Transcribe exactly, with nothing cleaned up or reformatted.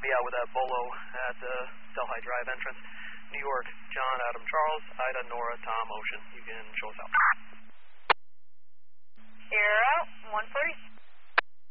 be out with that Bolo at the Delhi Drive entrance. New York, John, Adam, Charles, Ida, Nora, Tom, Ocean. You can show us out. Zero, one forty-six.